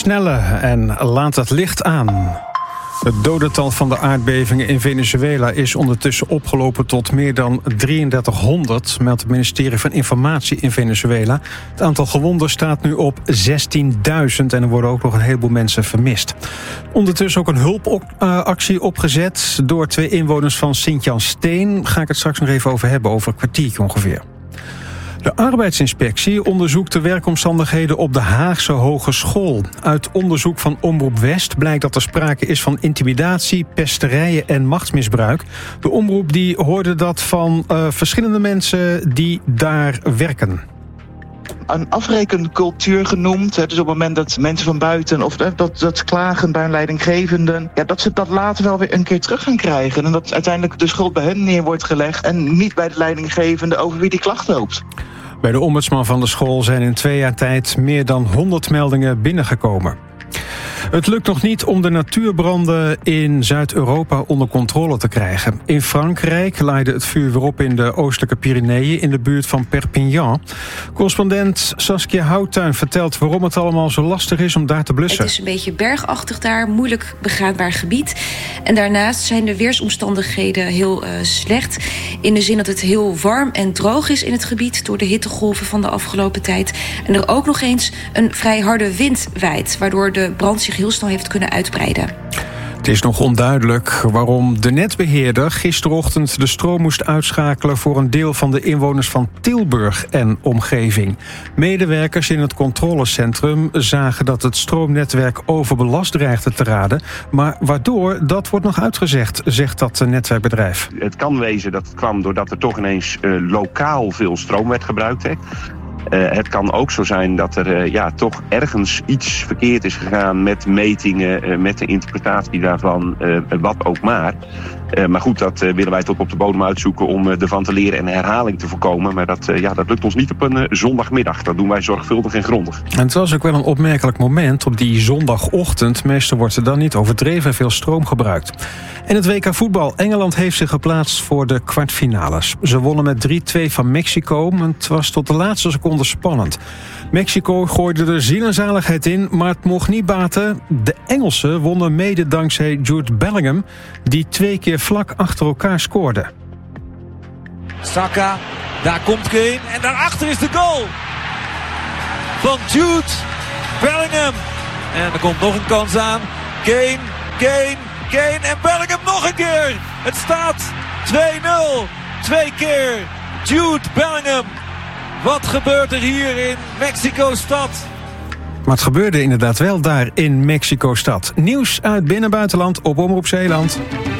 versnellen en laat het licht aan. Het dodental van de aardbevingen in Venezuela is ondertussen opgelopen tot meer dan 3300, meldt het ministerie van Informatie in Venezuela. Het aantal gewonden staat nu op 16.000 en er worden ook nog een heleboel mensen vermist. Ondertussen ook een hulpactie opgezet door 2 inwoners van Sint-Jan Steen. Ga ik het straks nog even over hebben, over een kwartiertje ongeveer. De arbeidsinspectie onderzoekt de werkomstandigheden op de Haagse Hogeschool. Uit onderzoek van Omroep West blijkt dat er sprake is van intimidatie, pesterijen en machtsmisbruik. De omroep die hoorde dat van verschillende mensen die daar werken. Een afrekencultuur genoemd. Dus op het moment dat mensen van buiten of dat klagen bij een leidinggevende, dat ze dat later wel weer een keer terug gaan krijgen. En dat uiteindelijk de schuld bij hen neer wordt gelegd en niet bij de leidinggevende over wie die klacht loopt. Bij de ombudsman van de school zijn in 2 jaar tijd meer dan 100 meldingen binnengekomen. Het lukt nog niet om de natuurbranden in Zuid-Europa onder controle te krijgen. In Frankrijk laaide het vuur weer op in de oostelijke Pyreneeën in de buurt van Perpignan. Correspondent Saskia Houttuin vertelt waarom het allemaal zo lastig is om daar te blussen. Het is een beetje bergachtig daar, moeilijk begaanbaar gebied. En daarnaast zijn de weersomstandigheden heel slecht. In de zin dat het heel warm en droog is in het gebied door de hittegolven van de afgelopen tijd. En er ook nog eens een vrij harde wind waait, waardoor de brand zich heel snel heeft kunnen uitbreiden. Het is nog onduidelijk waarom de netbeheerder gisterochtend de stroom moest uitschakelen voor een deel van de inwoners van Tilburg en omgeving. Medewerkers in het controlecentrum zagen dat het stroomnetwerk overbelast dreigde te raden. Maar waardoor, dat wordt nog uitgezegd, zegt dat netwerkbedrijf. Het kan wezen dat het kwam doordat er toch ineens lokaal veel stroom werd gebruikt. Het kan ook zo zijn dat er toch ergens iets verkeerd is gegaan met metingen, met de interpretatie daarvan, wat ook maar. Maar goed, dat willen wij tot op de bodem uitzoeken om ervan te leren en herhaling te voorkomen. Maar dat lukt ons niet op een zondagmiddag. Dat doen wij zorgvuldig en grondig. En het was ook wel een opmerkelijk moment op die zondagochtend. Meestal wordt er dan niet overdreven veel stroom gebruikt. En het WK voetbal. Engeland heeft zich geplaatst voor de kwartfinales. Ze wonnen met 3-2 van Mexico. Het was tot de laatste seconde spannend. Mexico gooide er ziel en zaligheid in, maar het mocht niet baten. De Engelsen wonnen mede dankzij Jude Bellingham, die 2 keer vlak achter elkaar scoorde. Saka, daar komt Kane en daarachter is de goal van Jude Bellingham. En er komt nog een kans aan. Kane en Bellingham nog een keer. Het staat 2-0. 2 keer Jude Bellingham. Wat gebeurt er hier in Mexico-stad? Maar het gebeurde inderdaad wel daar in Mexico-stad. Nieuws uit binnen- en buitenland op Omroep Zeeland.